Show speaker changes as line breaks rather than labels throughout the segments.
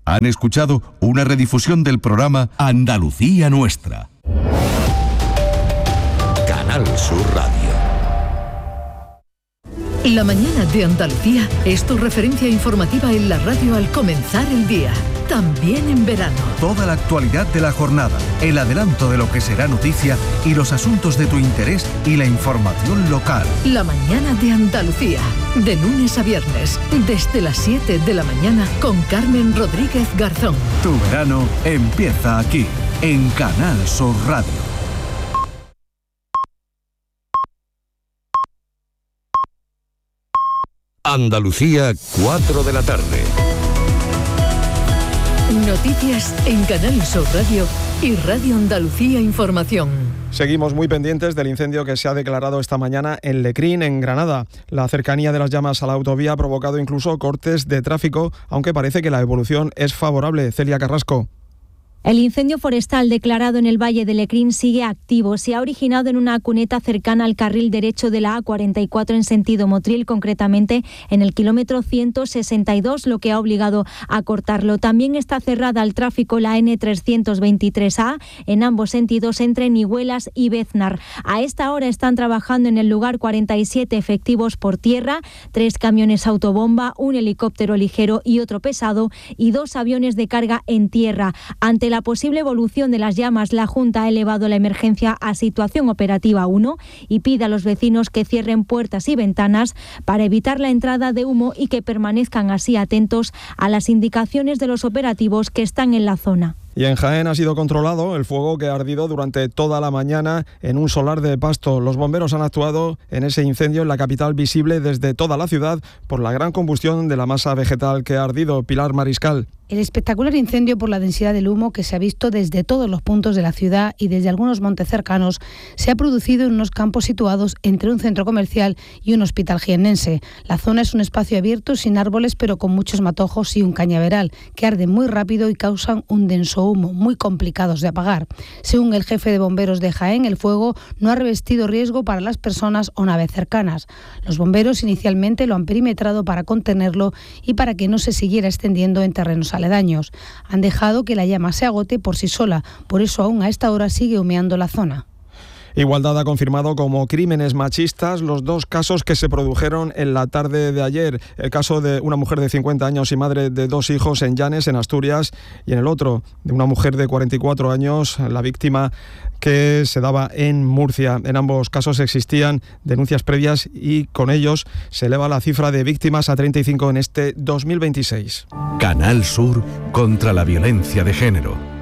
Han escuchado una redifusión del programa Andalucía Nuestra.
Canal Sur Radio.
La mañana de Andalucía es tu referencia informativa en la radio al comenzar el día, también en verano.
Toda la actualidad de la jornada, el adelanto de lo que será noticia y los asuntos de tu interés y la información local.
La mañana de Andalucía, de lunes a viernes, desde las 7 de la mañana con Carmen Rodríguez Garzón.
Tu verano empieza aquí, en Canal Sur Radio.
Andalucía, 4 de la tarde.
Noticias en Canal Sur Radio y Radio Andalucía Información.
Seguimos muy pendientes del incendio que se ha declarado esta mañana en Lecrín, en Granada. La cercanía de las llamas a la autovía ha provocado incluso cortes de tráfico, aunque parece que la evolución es favorable. Celia Carrasco.
El incendio forestal declarado en el Valle de Lecrín sigue activo. Se ha originado en una cuneta cercana al carril derecho de la A44 en sentido Motril, concretamente en el kilómetro 162, lo que ha obligado a cortarlo. También está cerrada al tráfico la N323A en ambos sentidos entre Nihuelas y Beznar. A esta hora están trabajando en el lugar 47 efectivos por tierra, 3 camiones autobomba, un helicóptero ligero y otro pesado y 2 aviones de carga en tierra. Ante la posible evolución de las llamas, la Junta ha elevado la emergencia a situación operativa 1 y pide a los vecinos que cierren puertas y ventanas para evitar la entrada de humo y que permanezcan así atentos a las indicaciones de los operativos que están en la zona.
Y en Jaén ha sido controlado el fuego que ha ardido durante toda la mañana en un solar de Pasto. Los bomberos han actuado en ese incendio en la capital, visible desde toda la ciudad por la gran combustión de la masa vegetal que ha ardido. Pilar Mariscal.
El espectacular incendio por la densidad del humo que se ha visto desde todos los puntos de la ciudad y desde algunos montes cercanos se ha producido en unos campos situados entre un centro comercial y un hospital jiennense. La zona es un espacio abierto sin árboles pero con muchos matojos y un cañaveral que arden muy rápido y causan un denso humo muy complicados de apagar. Según el jefe de bomberos de Jaén, el fuego no ha revestido riesgo para las personas o naves cercanas. Los bomberos inicialmente lo han perimetrado para contenerlo y para que no se siguiera extendiendo en terrenos aledaños. Han dejado que la llama se agote por sí sola, por eso aún a esta hora sigue humeando la zona.
Igualdad ha confirmado como crímenes machistas los 2 casos que se produjeron en la tarde de ayer. El caso de una mujer de 50 años y madre de 2 hijos en Llanes, en Asturias, y en el otro de una mujer de 44 años, la víctima que se daba en Murcia. En ambos casos existían denuncias previas y con ellos se eleva la cifra de víctimas a 35 en este 2026.
Canal Sur contra la violencia de género.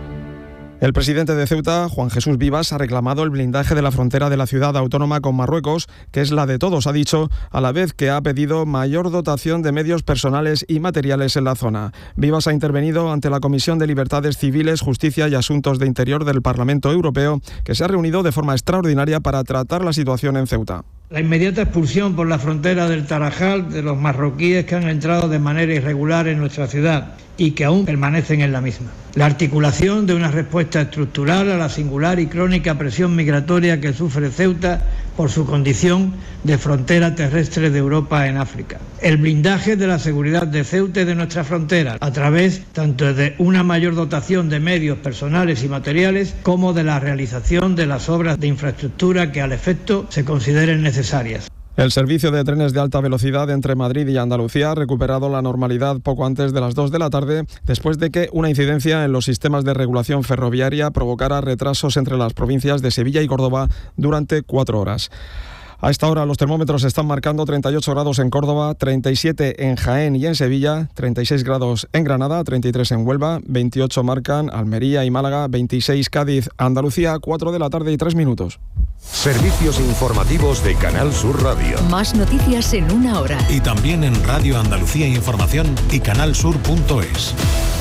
El presidente de Ceuta, Juan Jesús Vivas, ha reclamado el blindaje de la frontera de la ciudad autónoma con Marruecos, que es la de todos, ha dicho, a la vez que ha pedido mayor dotación de medios personales y materiales en la zona. Vivas ha intervenido ante la Comisión de Libertades Civiles, Justicia y Asuntos de Interior del Parlamento Europeo, que se ha reunido de forma extraordinaria para tratar la situación en Ceuta.
La inmediata expulsión por la frontera del Tarajal de los marroquíes que han entrado de manera irregular en nuestra ciudad y que aún permanecen en la misma. La articulación de una respuesta estructural a la singular y crónica presión migratoria que sufre Ceuta por su condición de frontera terrestre de Europa en África. El blindaje de la seguridad de Ceuta y de nuestra frontera a través tanto de una mayor dotación de medios personales y materiales como de la realización de las obras de infraestructura que al efecto se consideren necesarias.
El servicio de trenes de alta velocidad entre Madrid y Andalucía ha recuperado la normalidad poco antes de las 2 de la tarde, después de que una incidencia en los sistemas de regulación ferroviaria provocara retrasos entre las provincias de Sevilla y Córdoba durante 4 horas. A esta hora los termómetros están marcando 38 grados en Córdoba, 37 en Jaén y en Sevilla, 36 grados en Granada, 33 en Huelva, 28 marcan Almería y Málaga, 26 Cádiz, Andalucía, 4 de la tarde y 3 minutos.
Servicios informativos de Canal Sur Radio.
Más noticias en 1 hora.
Y también en Radio Andalucía Información y canalsur.es.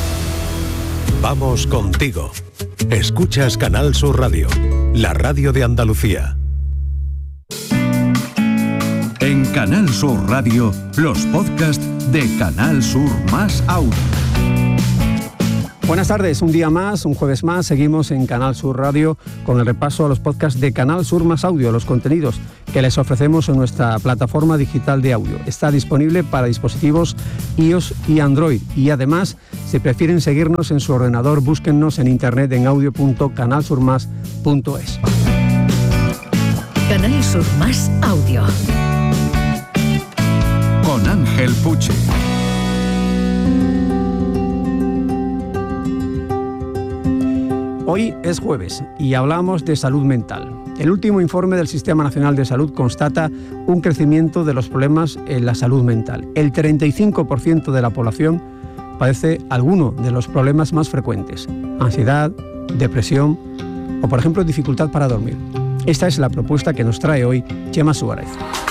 Vamos contigo. Escuchas Canal Sur Radio, la radio de Andalucía.
En Canal Sur Radio, los podcasts de Canal Sur más Audio.
Buenas tardes, un día más, un jueves más, seguimos en Canal Sur Radio con el repaso a los podcasts de Canal Sur más Audio, los contenidos que les ofrecemos en nuestra plataforma digital de audio. Está disponible para dispositivos iOS y Android y además, si prefieren seguirnos en su ordenador, búsquennos en internet en audio.canalsurmas.es.
Canal Sur más Audio.
Con Ángel Puche.
Hoy es jueves y hablamos de salud mental. El último informe del Sistema Nacional de Salud constata un crecimiento de los problemas en la salud mental. El 35% de la población padece alguno de los problemas más frecuentes: ansiedad, depresión o, por ejemplo, dificultad para dormir. Esta es la propuesta que nos trae hoy Chema Suárez.